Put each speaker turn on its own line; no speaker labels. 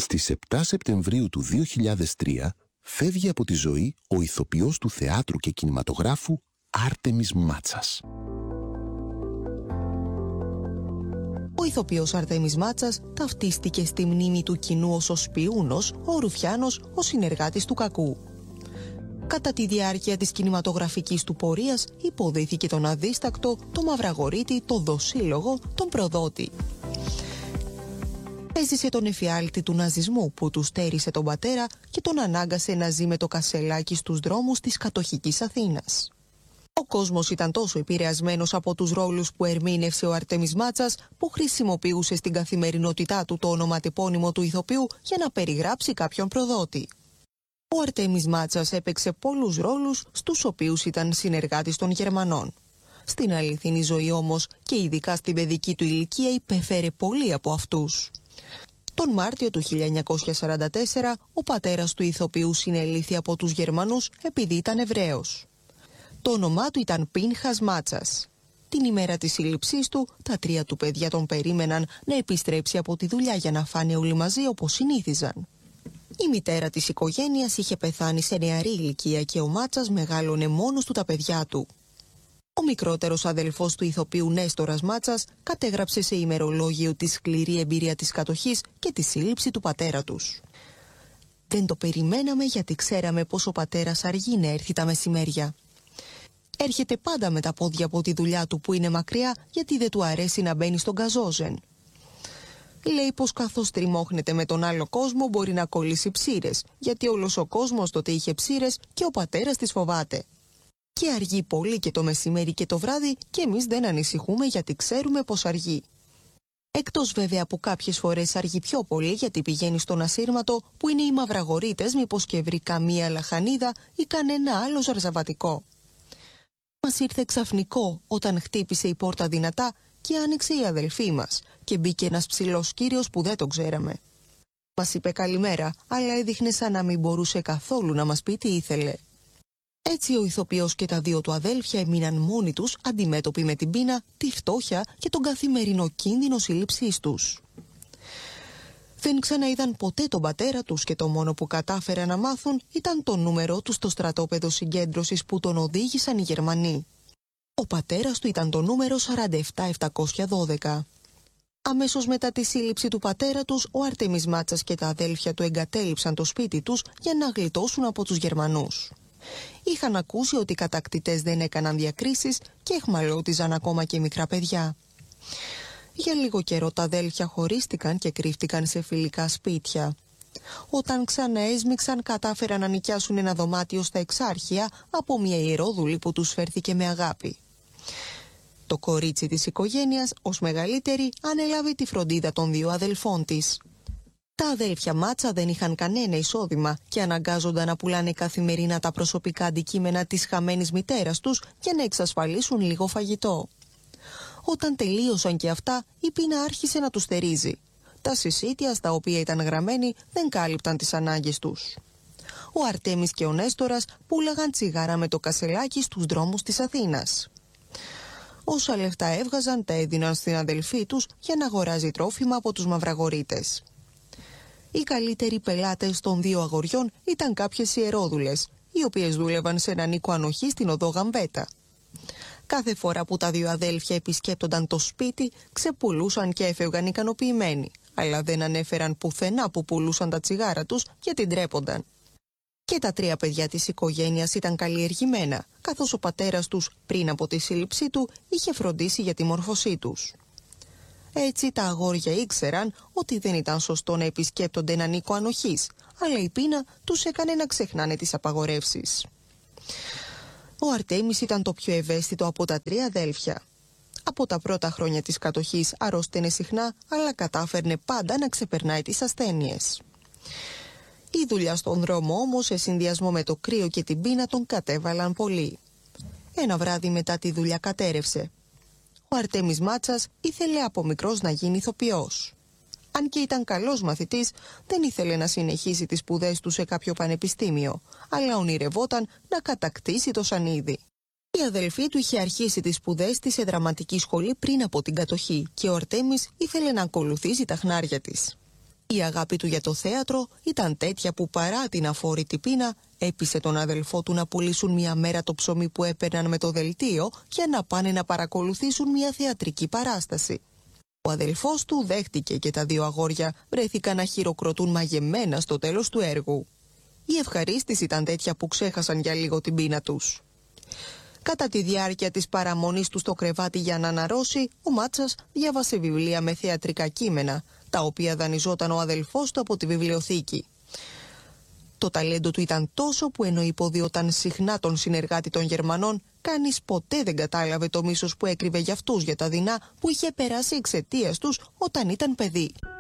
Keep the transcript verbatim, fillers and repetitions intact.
Στις επτά Σεπτεμβρίου του δύο χιλιάδες τρία φεύγει από τη ζωή ο ηθοποιός του θεάτρου και κινηματογράφου Άρτεμις Μάτσας.
Ο ηθοποιός Άρτεμις Μάτσας ταυτίστηκε στη μνήμη του κοινού ως ο Σπιούνος, ο Ρουφιάνος, ο συνεργάτης του κακού. Κατά τη διάρκεια της κινηματογραφικής του πορείας υποδίθηκε τον αδίστακτο, τον μαυραγωρίτη, τον δοσύλλογο, τον προδότη. Έζησε τον εφιάλτη του ναζισμού που του στέρισε τον πατέρα και τον ανάγκασε να ζει με το κασελάκι στους δρόμους της κατοχικής Αθήνας. Ο κόσμος ήταν τόσο επηρεασμένος από τους ρόλους που ερμήνευσε ο Άρτεμις Μάτσας που χρησιμοποιούσε στην καθημερινότητά του το ονοματεπώνυμο του ηθοποιού για να περιγράψει κάποιον προδότη. Ο Άρτεμις Μάτσας έπαιξε πολλούς ρόλους στους οποίους ήταν συνεργάτης των Γερμανών. Στην αληθινή ζωή όμως και ειδικά στην παιδική του ηλικία υπέφερε πολύ από αυτούς. Τον Μάρτιο του χίλια εννιακόσια σαράντα τέσσερα ο πατέρας του ηθοποιού συνελήφθη από τους Γερμανούς επειδή ήταν Εβραίος. Το όνομά του ήταν Πίνχας Μάτσας. Την ημέρα της σύλληψής του, τα τρία του παιδιά τον περίμεναν να επιστρέψει από τη δουλειά για να φάνε όλοι μαζί όπως συνήθιζαν. Η μητέρα της οικογένειας είχε πεθάνει σε νεαρή ηλικία και ο Μάτσας μεγάλωνε μόνος του τα παιδιά του. Ο μικρότερος αδελφός του ηθοποιού Νέστορας Μάτσας κατέγραψε σε ημερολόγιο τη σκληρή εμπειρία της κατοχής και τη σύλληψη του πατέρα τους. «Δεν το περιμέναμε γιατί ξέραμε πως ο πατέρας αργεί να έρθει τα μεσημέρια. Έρχεται πάντα με τα πόδια από τη δουλειά του που είναι μακριά γιατί δεν του αρέσει να μπαίνει στον καζόζεν. Λέει πως καθώς τριμώχνεται με τον άλλο κόσμο μπορεί να κολλήσει ψήρες, γιατί όλος ο κόσμος τότε είχε ψήρες και ο πατέρας τις φοβάται. Και αργεί πολύ και το μεσημέρι και το βράδυ και εμείς δεν ανησυχούμε γιατί ξέρουμε πως αργεί. Εκτός βέβαια που κάποιες φορές αργεί πιο πολύ γιατί πηγαίνει στον ασύρματο που είναι οι μαυραγορείτες μήπως και βρει καμία λαχανίδα ή κανένα άλλο ζαρζαβατικό. Μας ήρθε ξαφνικό όταν χτύπησε η πόρτα δυνατά και άνοιξε η αδελφή μας και μπήκε ένας ψηλός κύριος που δεν τον ξέραμε. Μας είπε καλημέρα, αλλά έδειχνε σαν να μην μπορούσε καθόλου να μας πει τι ήθελε. Έτσι ο ηθοποιός και τα δύο του αδέλφια έμειναν μόνοι τους αντιμέτωποι με την πείνα, τη φτώχεια και τον καθημερινό κίνδυνο σύλληψής τους. Δεν ξαναείδαν ποτέ τον πατέρα τους και το μόνο που κατάφεραν να μάθουν ήταν το νούμερό του στο στρατόπεδο συγκέντρωσης που τον οδήγησαν οι Γερμανοί. Ο πατέρας του ήταν το νούμερο σαράντα επτά επτακόσια δώδεκα. Αμέσως μετά τη σύλληψη του πατέρα τους, ο Άρτεμις Μάτσας και τα αδέλφια του εγκατέλειψαν το σπίτι τους για να γλιτώσουν από τους Γερμανούς. Είχαν ακούσει ότι οι κατακτητές δεν έκαναν διακρίσεις και εχμαλώτιζαν ακόμα και μικρά παιδιά. Για λίγο καιρό τα αδέλφια χωρίστηκαν και κρύφτηκαν σε φιλικά σπίτια. Όταν ξαναέσμιξαν κατάφεραν να νοικιάσουν ένα δωμάτιο στα Εξάρχεια από μια ιερόδουλη που τους φέρθηκε με αγάπη. Το κορίτσι της οικογένειας, ως μεγαλύτερη, ανέλαβε τη φροντίδα των δύο αδελφών της. Τα αδέλφια Μάτσα δεν είχαν κανένα εισόδημα και αναγκάζονταν να πουλάνε καθημερινά τα προσωπικά αντικείμενα της χαμένης μητέρας τους για να εξασφαλίσουν λίγο φαγητό. Όταν τελείωσαν και αυτά, η πείνα άρχισε να τους στερίζει. Τα συσίτια στα οποία ήταν γραμμένοι δεν κάλυπταν τις ανάγκες τους. Ο Αρτέμις και ο Νέστορας πούλαγαν τσιγάρα με το κασελάκι στους δρόμους της Αθήνας. Όσα λεφτά έβγαζαν τα έδιναν στην αδελφή τους για να αγοράζει τρόφιμα από τους μαυραγορείτες. Οι καλύτεροι πελάτες των δύο αγοριών ήταν κάποιες ιερόδουλες, οι οποίες δούλευαν σε έναν οίκο ανοχή στην οδό Γαμβέτα. Κάθε φορά που τα δύο αδέλφια επισκέπτονταν το σπίτι, ξεπουλούσαν και έφευγαν ικανοποιημένοι, αλλά δεν ανέφεραν πουθενά που πουλούσαν τα τσιγάρα τους γιατί ντρέπονταν. Και τα τρία παιδιά της οικογένειας ήταν καλλιεργημένα, καθώς ο πατέρας τους πριν από τη σύλληψή του είχε φροντίσει για τη μόρφωσή τους. Έτσι τα αγόρια ήξεραν ότι δεν ήταν σωστό να επισκέπτονται έναν οίκο ανοχής, αλλά η πείνα τους έκανε να ξεχνάνε τις απαγορεύσεις. Ο Αρτέμις ήταν το πιο ευαίσθητο από τα τρία αδέλφια. Από τα πρώτα χρόνια της κατοχής αρρώστενε συχνά, αλλά κατάφερνε πάντα να ξεπερνάει τις ασθένειες. Η δουλειά στον δρόμο όμως, σε συνδυασμό με το κρύο και την πείνα, τον κατέβαλαν πολύ. Ένα βράδυ μετά τη δουλειά κατέρευσε. Ο Αρτέμις Μάτσας ήθελε από μικρός να γίνει ηθοποιός. Αν και ήταν καλός μαθητής, δεν ήθελε να συνεχίσει τις σπουδές του σε κάποιο πανεπιστήμιο, αλλά ονειρευόταν να κατακτήσει το σανίδι. Η αδελφή του είχε αρχίσει τις σπουδές της σε δραματική σχολή πριν από την κατοχή και ο Αρτέμις ήθελε να ακολουθήσει τα χνάρια της. Η αγάπη του για το θέατρο ήταν τέτοια που παρά την αφόρητη πείνα έπεισε τον αδελφό του να πουλήσουν μια μέρα το ψωμί που έπαιρναν με το δελτίο για να πάνε να παρακολουθήσουν μια θεατρική παράσταση. Ο αδελφός του δέχτηκε και τα δύο αγόρια βρέθηκαν να χειροκροτούν μαγεμένα στο τέλος του έργου. Η ευχαρίστηση ήταν τέτοια που ξέχασαν για λίγο την πείνα τους. Κατά τη διάρκεια της παραμονής του στο κρεβάτι για να αναρρώσει, ο Μάτσας διάβασε βιβλία με θεατρικά κείμενα, τα οποία δανειζόταν ο αδελφός του από τη βιβλιοθήκη. Το ταλέντο του ήταν τόσο που ενώ υποδιόταν συχνά τον συνεργάτη των Γερμανών, κανείς ποτέ δεν κατάλαβε το μίσος που έκρυβε για αυτούς για τα δεινά που είχε περάσει εξαιτίας τους όταν ήταν παιδί.